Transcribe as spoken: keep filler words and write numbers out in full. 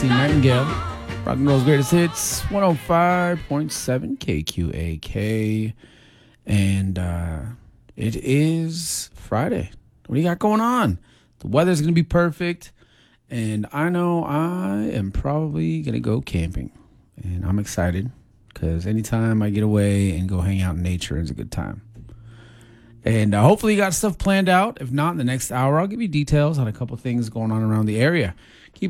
Christine Nightingale. Rock and roll's greatest hits, one oh five point seven K Q A K. And uh, it is Friday. What do you got going on? The weather's going to be perfect. And I know I am probably going to go camping. And I'm excited because anytime I get away and go hang out in nature is a good time. And uh, hopefully you got stuff planned out. If not, in the next hour, I'll give you details on a couple things going on around the area.